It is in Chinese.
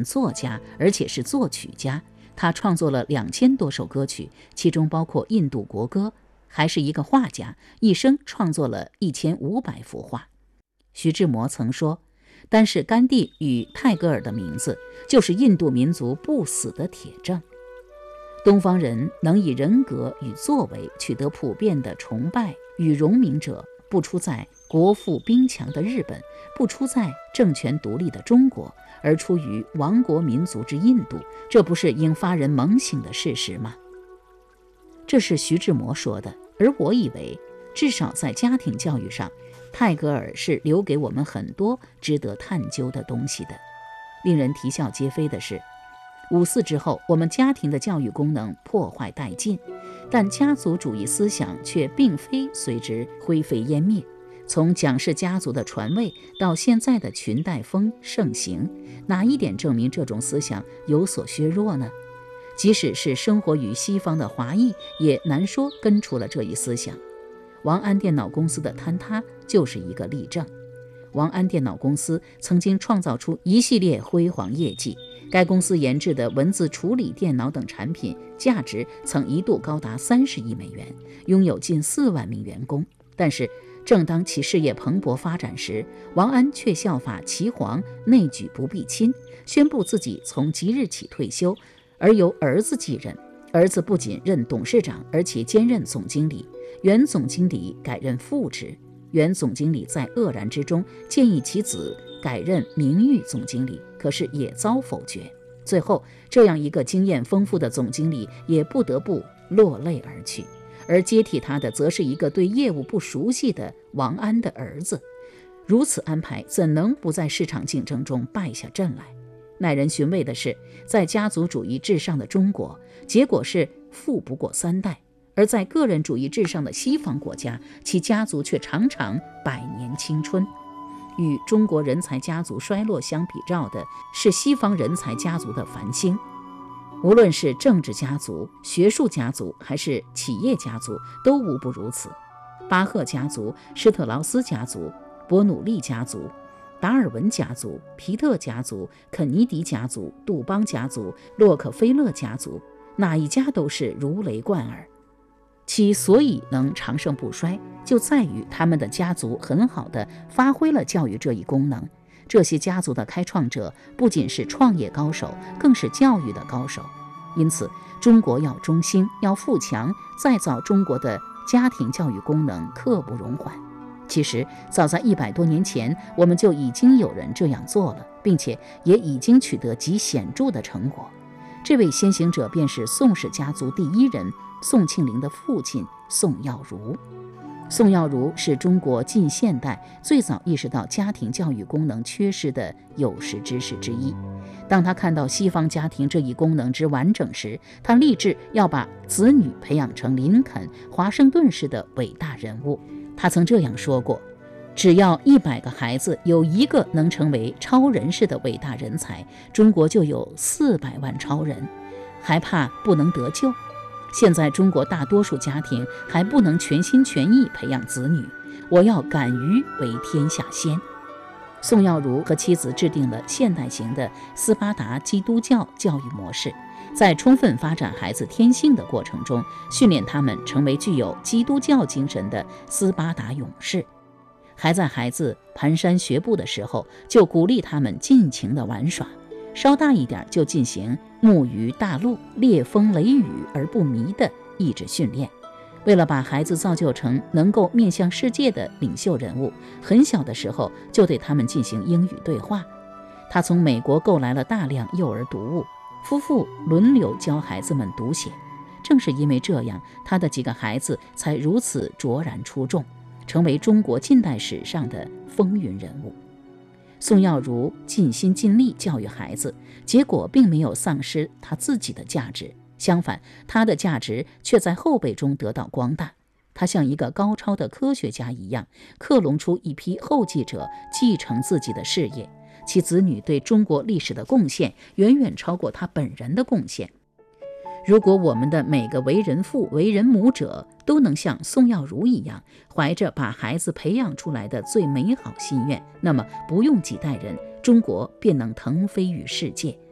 人作家，而且是作曲家。他创作了2000多首歌曲，其中包括印度国歌。还是一个画家，一生创作了1500幅画。徐志摩曾说，单是甘地与泰戈尔的名字，就是印度民族不死的铁证。东方人能以人格与作为取得普遍的崇拜与荣名者，不出在国富兵强的日本，不出在政权独立的中国，而出于亡国民族之印度，这不是应发人猛省的事实吗？这是徐志摩说的，而我以为至少在家庭教育上，泰戈尔是留给我们很多值得探究的东西的。令人啼笑皆非的是，54之后，我们家庭的教育功能破坏殆尽，但家族主义思想却并非随之灰飞烟灭。从蒋氏家族的传位到现在的裙带风盛行，哪一点证明这种思想有所削弱呢？即使是生活于西方的华裔，也难说根除了这一思想。王安电脑公司的坍塌就是一个例证。王安电脑公司曾经创造出一系列辉煌业绩，该公司研制的文字处理电脑等产品价值曾一度高达30亿美元，拥有近4万名员工。但是正当其事业蓬勃发展时，王安却效法齐皇，内举不避亲，宣布自己从即日起退休，而由儿子继任。儿子不仅任董事长，而且兼任总经理，原总经理改任副职。原总经理在愕然之中建议其子改任名誉总经理，可是也遭否决。最后，这样一个经验丰富的总经理也不得不落泪而去，而接替他的则是一个对业务不熟悉的王安的儿子。如此安排，怎能不在市场竞争中败下阵来？耐人寻味的是，在家族主义至上的中国，结果是富不过3代；而在个人主义至上的西方国家，其家族却常常100年青春。与中国人才家族衰落相比照的是西方人才家族的繁兴。无论是政治家族、学术家族还是企业家族，都无不如此。巴赫家族、施特劳斯家族、伯努利家族、达尔文家族、皮特家族、肯尼迪家族、杜邦家族、洛克菲勒家族，哪一家都是如雷贯耳。其所以能长盛不衰，就在于他们的家族很好地发挥了教育这一功能。这些家族的开创者不仅是创业高手，更是教育的高手。因此，中国要中兴，要富强，再造中国的家庭教育功能刻不容缓。其实早在100多年前，我们就已经有人这样做了，并且也已经取得极显著的成果。这位先行者便是宋氏家族第一人宋庆龄的父亲宋耀儒。宋耀儒是中国近现代最早意识到家庭教育功能缺失的有识之士之一。当他看到西方家庭这一功能之完整时，他立志要把子女培养成林肯、华盛顿式的伟大人物。他曾这样说过，只要100个孩子有1个能成为超人式的伟大人才，中国就有400万超人，还怕不能得救？现在中国大多数家庭还不能全心全意培养子女，我要敢于为天下先。宋耀儒和妻子制定了现代型的斯巴达基督教教育模式，在充分发展孩子天性的过程中，训练他们成为具有基督教精神的斯巴达勇士。还在孩子蹒跚学步的时候，就鼓励他们尽情的玩耍，稍大一点就进行木鱼大陆、烈风雷雨而不迷的意志训练。为了把孩子造就成能够面向世界的领袖人物，很小的时候就对他们进行英语对话。他从美国购来了大量幼儿读物，夫妇轮流教孩子们读写。正是因为这样，他的几个孩子才如此卓然出众，成为中国近代史上的风云人物。宋耀儒尽心尽力教育孩子，结果并没有丧失他自己的价值，相反，他的价值却在后辈中得到光大。他像一个高超的科学家一样，克隆出一批后继者继承自己的事业，其子女对中国历史的贡献远远超过他本人的贡献。如果我们的每个为人父、为人母者都能像宋耀儒一样，怀着把孩子培养出来的最美好心愿，那么不用几代人，中国便能腾飞于世界。